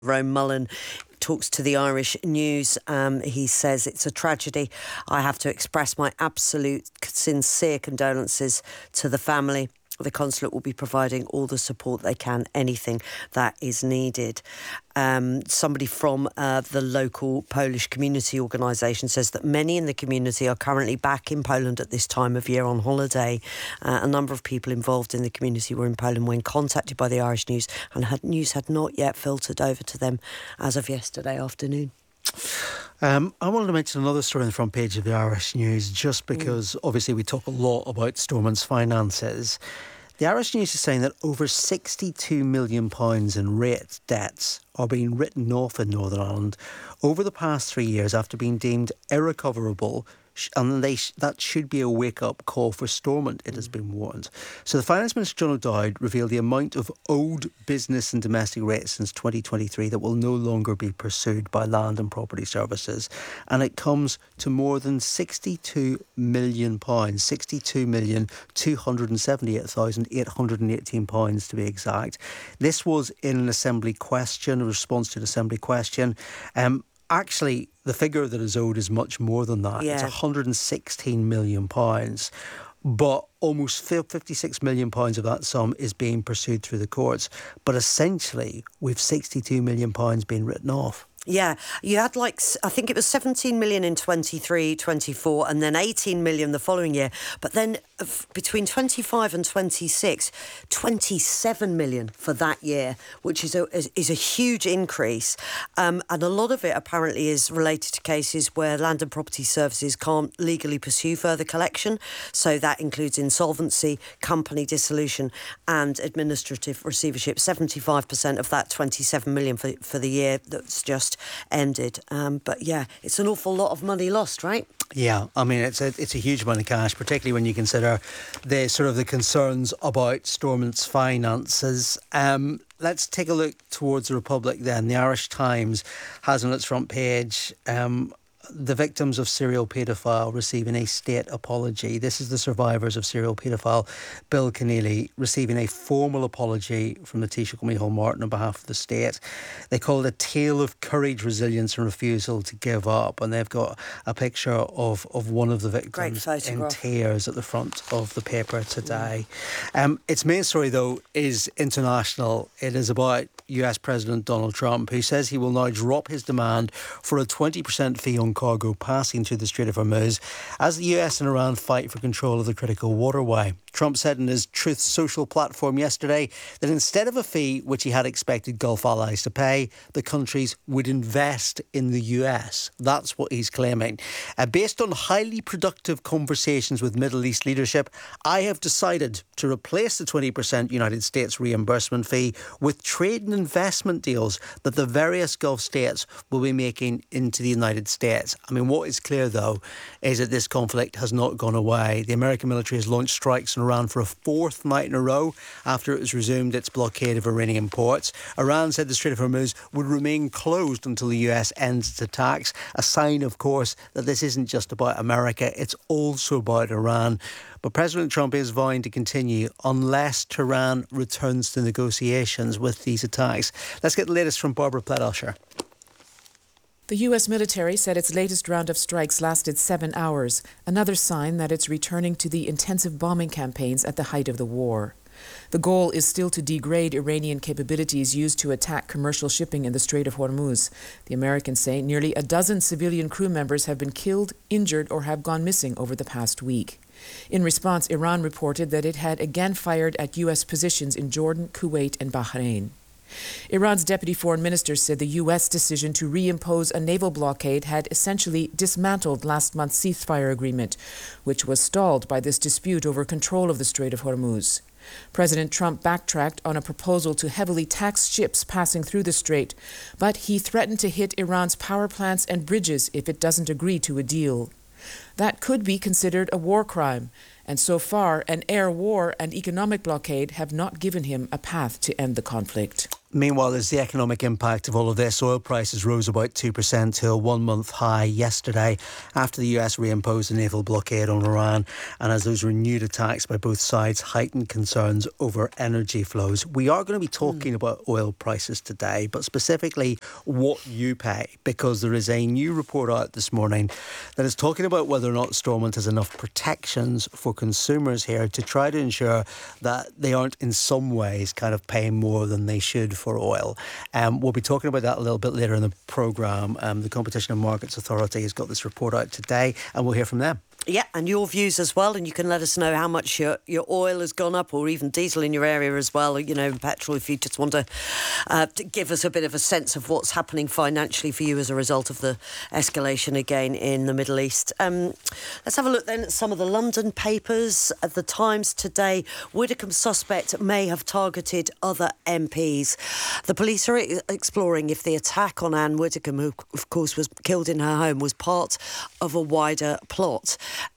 Rome Mullen talks to the Irish News. He says, it's a tragedy. I have to express my absolute sincere condolences to the family. The consulate will be providing all the support they can, anything that is needed. Somebody from the local Polish community organisation says that many in the community are currently back in Poland at this time of year on holiday. A number of people involved in the community were in Poland when contacted by the Irish News, and news had not yet filtered over to them as of yesterday afternoon. I wanted to mention another story on the front page of the Irish News, just because obviously we talk a lot about Stormont's finances. The Irish News is saying that over £62 million in rate debts are being written off in Northern Ireland over the past 3 years after being deemed irrecoverable, and that should be a wake-up call for Stormont, it has been warned. So the Finance Minister, John O'Dowd, revealed the amount of owed business and domestic rates since 2023 that will no longer be pursued by Land and Property Services, and it comes to more than £62 million, £62,278,818 to be exact. This was in an Assembly question, a response to an Assembly question. Actually, the figure that is owed is much more than that. Yeah. It's £116 million. But almost £56 million of that sum is being pursued through the courts. But essentially, we've £62 million being written off. Yeah, you had I think it was 17 million in 23, 24, and then 18 million the following year. But then between 25 and 26, 27 million for that year, which is a huge increase. And a lot of it apparently is related to cases where Land and Property Services can't legally pursue further collection. So that includes insolvency, company dissolution and administrative receivership. 75% of that 27 million for the year that's just ended. But yeah, it's an awful lot of money lost, right? Yeah, I mean, it's a huge amount of cash, particularly when you consider the concerns about Stormont's finances. Let's take a look towards the Republic then. The Irish Times has on its front page the victims of serial paedophile receiving a state apology. This is the survivors of serial paedophile Bill Keneally receiving a formal apology from the Taoiseach Micheál Martin on behalf of the state. They call it a tale of courage, resilience and refusal to give up. And they've got a picture of one of the victims in tears at the front of the paper today. Its main story, though, is international. It is about US President Donald Trump, who says he will now drop his demand for a 20% fee on cargo passing through the Strait of Hormuz as the US and Iran fight for control of the critical waterway. Trump said in his Truth Social platform yesterday that instead of a fee, which he had expected Gulf allies to pay, the countries would invest in the US. That's what he's claiming. Based on highly productive conversations with Middle East leadership, I have decided to replace the 20% United States reimbursement fee with trade and investment deals that the various Gulf states will be making into the United States. I mean, what is clear, though, is that this conflict has not gone away. The American military has launched strikes on Iran for a fourth night in a row after it has resumed its blockade of Iranian ports. Iran said the Strait of Hormuz would remain closed until the US ends its attacks, a sign, of course, that this isn't just about America, it's also about Iran. But President Trump is vowing to continue unless Tehran returns to negotiations with these attacks. Let's get the latest from Barbara Pletosher. The U.S. military said its latest round of strikes lasted 7 hours, another sign that it's returning to the intensive bombing campaigns at the height of the war. The goal is still to degrade Iranian capabilities used to attack commercial shipping in the Strait of Hormuz. The Americans say nearly a dozen civilian crew members have been killed, injured, or have gone missing over the past week. In response, Iran reported that it had again fired at U.S. positions in Jordan, Kuwait, and Bahrain. Iran's deputy foreign minister said the U.S. decision to reimpose a naval blockade had essentially dismantled last month's ceasefire agreement, which was stalled by this dispute over control of the Strait of Hormuz. President Trump backtracked on a proposal to heavily tax ships passing through the strait, but he threatened to hit Iran's power plants and bridges if it doesn't agree to a deal. That could be considered a war crime, and so far an air war and economic blockade have not given him a path to end the conflict. Meanwhile, there's the economic impact of all of this. Oil prices rose about 2% to a one-month high yesterday after the US reimposed a naval blockade on Iran, and as those renewed attacks by both sides heightened concerns over energy flows. We are going to be talking about oil prices today, but specifically what you pay, because there is a new report out this morning that is talking about whether or not Stormont has enough protections for consumers here to try to ensure that they aren't in some ways kind of paying more than they should for oil. We'll be talking about that a little bit later in the programme. The Competition and Markets Authority has got this report out today, and we'll hear from them. Yeah, and your views as well, and you can let us know how much your oil has gone up, or even diesel in your area as well, petrol, if you just want to give us a bit of a sense of what's happening financially for you as a result of the escalation again in the Middle East. Let's have a look then at some of the London papers. At the Times today, Widdecombe suspect may have targeted other MPs. The police are exploring if the attack on Anne Widdecombe, who of course was killed in her home, was part of a wider plot.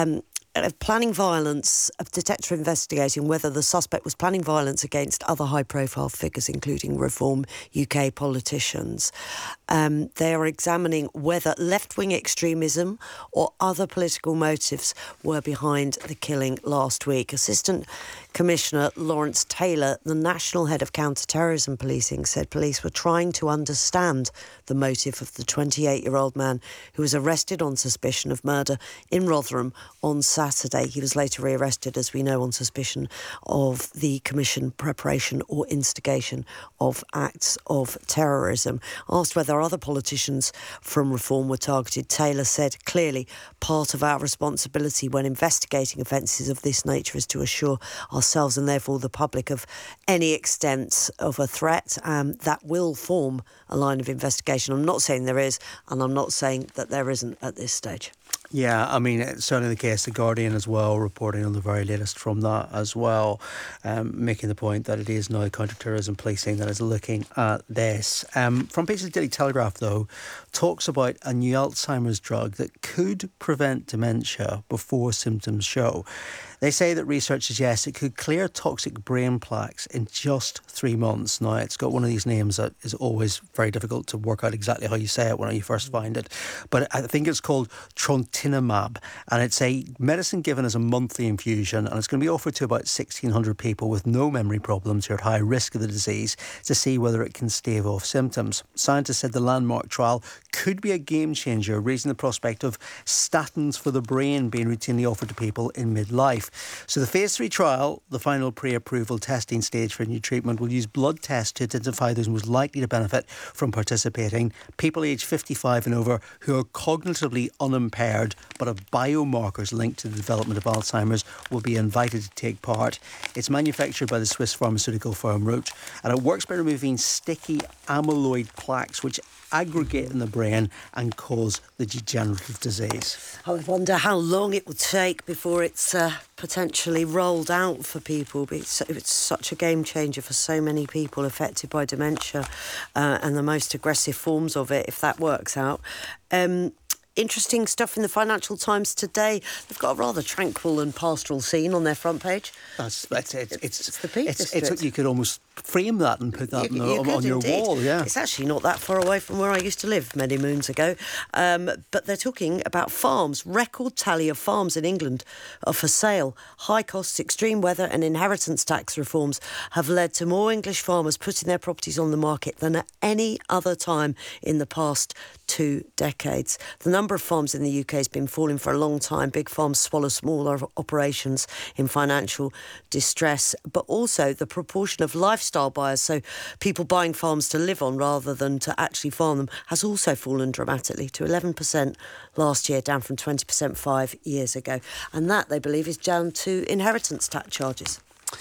Planning violence, a detective investigating whether the suspect was planning violence against other high-profile figures, including Reform UK politicians. They are examining whether left-wing extremism or other political motives were behind the killing last week. Assistant Commissioner Lawrence Taylor, the National Head of Counter-Terrorism Policing, said police were trying to understand the motive of the 28-year-old man who was arrested on suspicion of murder in Rotherham on Saturday. He was later rearrested, as we know, on suspicion of the commission, preparation or instigation of acts of terrorism. Asked whether other politicians from Reform were targeted, Taylor said, clearly, part of our responsibility when investigating offences of this nature is to assure ourselves and therefore the public of any extent of a threat. That will form a line of investigation. I'm not saying there is, and I'm not saying that there isn't at this stage. Yeah, I mean, it's certainly the case. The Guardian as well, reporting on the very latest from that as well, making the point that it is now counter-terrorism policing that is looking at this. Front page of the Daily Telegraph, though, talks about a new Alzheimer's drug that could prevent dementia before symptoms show. They say that research suggests it could clear toxic brain plaques in just 3 months. Now, it's got one of these names that is always very difficult to work out exactly how you say it when you first find it. But I think it's called trontinemab, and it's a medicine given as a monthly infusion, and it's going to be offered to about 1,600 people with no memory problems who are at high risk of the disease to see whether it can stave off symptoms. Scientists said the landmark trial could be a game changer, raising the prospect of statins for the brain being routinely offered to people in midlife. So the phase 3 trial, the final pre-approval testing stage for a new treatment, will use blood tests to identify those most likely to benefit from participating. People aged 55 and over who are cognitively unimpaired but have biomarkers linked to the development of Alzheimer's will be invited to take part. It's manufactured by the Swiss pharmaceutical firm Roche, and it works by removing sticky amyloid plaques which aggregate in the brain and cause the degenerative disease. I wonder how long it will take before it's potentially rolled out for people. It's such a game changer for so many people affected by dementia and the most aggressive forms of it, if that works out. Interesting stuff in the Financial Times today. They've got a rather tranquil and pastoral scene on their front page. It's the Peak District. You could almost frame that and put that on your indeed. wall. Yeah, it's actually not that far away from where I used to live many moons ago. But they're talking about farms. Record tally of farms in England are for sale. High costs, extreme weather and inheritance tax reforms have led to more English farmers putting their properties on the market than at any other time in the past 2 decades. The number of farms in the UK has been falling for a long time. Big farms swallow smaller operations in financial distress, but also the proportion of lifestyle buyers, so people buying farms to live on rather than to actually farm them, has also fallen dramatically to 11% last year, down from 20% 5 years ago. And that, they believe, is down to inheritance tax charges.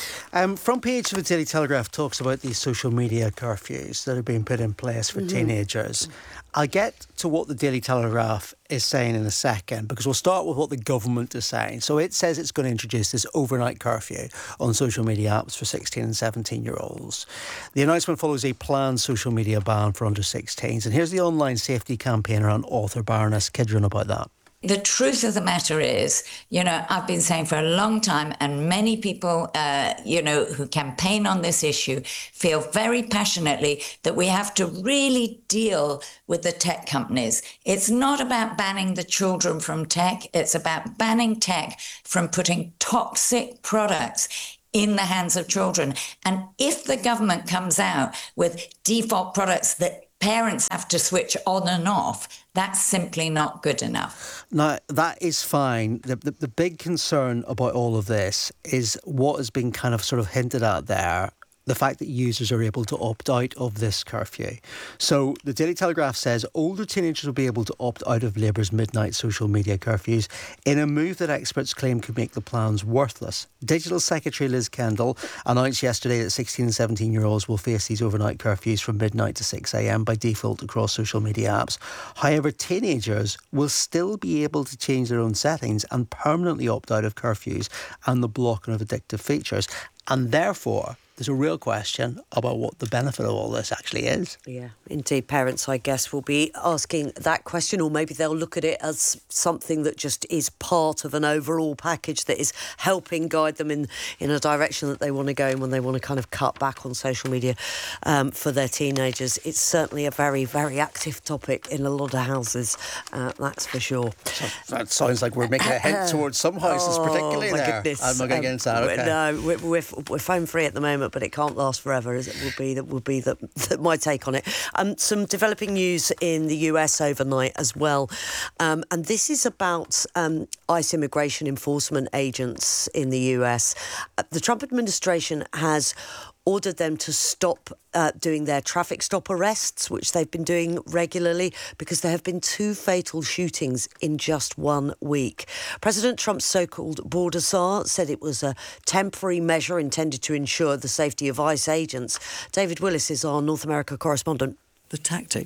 Front page of the Daily Telegraph talks about these social media curfews that are being put in place for teenagers. I'll get to what the Daily Telegraph is saying in a second, because we'll start with what the government is saying. So it says it's going to introduce this overnight curfew on social media apps for 16 and 17-year-olds. The announcement follows a planned social media ban for under 16s. And here's the online safety campaigner and author Baroness Kidron about that. The truth of the matter is, I've been saying for a long time, and many people, who campaign on this issue feel very passionately that we have to really deal with the tech companies. It's not about banning the children from tech. It's about banning tech from putting toxic products in the hands of children. And if the government comes out with default products that parents have to switch on and off, that's simply not good enough. Now, that is fine. The big concern about all of this is what has been kind of sort of hinted at there, the fact that users are able to opt out of this curfew. So the Daily Telegraph says older teenagers will be able to opt out of Labour's midnight social media curfews in a move that experts claim could make the plans worthless. Digital Secretary Liz Kendall announced yesterday that 16 and 17-year-olds will face these overnight curfews from midnight to 6 a.m. by default across social media apps. However, teenagers will still be able to change their own settings and permanently opt out of curfews and the blocking of addictive features. And therefore, there's a real question about what the benefit of all this actually is. Yeah, indeed. Parents, I guess, will be asking that question, or maybe they'll look at it as something that just is part of an overall package that is helping guide them in a direction that they want to go in when they want to kind of cut back on social media for their teenagers. It's certainly a very, very active topic in a lot of houses, that's for sure. So that sounds like we're making a hint towards some houses, particularly my there. Goodness. I'm not going to get into that. Okay. No, we're phone free at the moment, but it can't last forever. Will be my take on it. Some developing news in the US overnight as well, and this is about ICE immigration enforcement agents in the US. The Trump administration has ordered them to stop doing their traffic stop arrests, which they've been doing regularly, because there have been 2 fatal shootings in just 1 week. President Trump's so-called border czar said it was a temporary measure intended to ensure the safety of ICE agents. David Willis is our North America correspondent. The tactic